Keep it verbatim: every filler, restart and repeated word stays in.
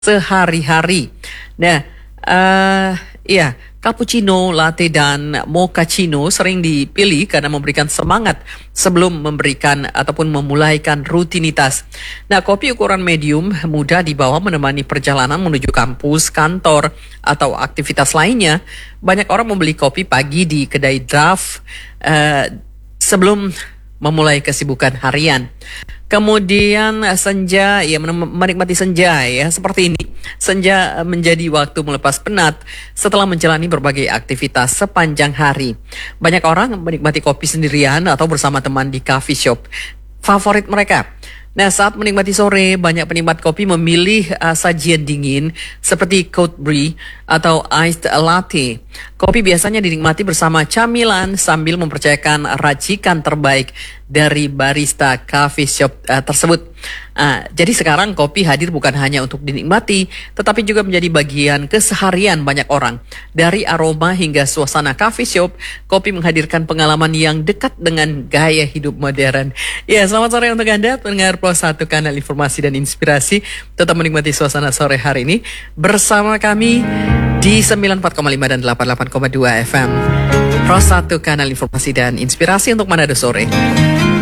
sehari-hari. Nah, uh, ya, cappuccino, latte, dan mochaccino sering dipilih karena memberikan semangat sebelum memberikan ataupun memulaikan rutinitas. Nah, kopi ukuran medium mudah dibawa menemani perjalanan menuju kampus, kantor, atau aktivitas lainnya. Banyak orang membeli kopi pagi di kedai draft uh, sebelum memulai kesibukan harian. Kemudian senja, ya menikmati senja ya seperti ini. Senja menjadi waktu melepas penat setelah menjalani berbagai aktivitas sepanjang hari. Banyak orang menikmati kopi sendirian atau bersama teman di coffee shop favorit mereka. Nah, saat menikmati sore, banyak penikmat kopi memilih uh, sajian dingin seperti cold brew atau iced latte. Kopi biasanya dinikmati bersama camilan sambil mempercayakan racikan terbaik dari barista coffee shop uh, tersebut. Uh, jadi sekarang kopi hadir bukan hanya untuk dinikmati, tetapi juga menjadi bagian keseharian banyak orang. Dari aroma hingga suasana coffee shop, kopi menghadirkan pengalaman yang dekat dengan gaya hidup modern. Ya, selamat sore untuk Anda, pendengar Plus satu Kanal Informasi dan Inspirasi. Tetap menikmati suasana sore hari ini bersama kami di sembilan puluh empat koma lima dan delapan puluh delapan koma dua F M. Plus satu Kanal Informasi dan Inspirasi untuk Manado Sore.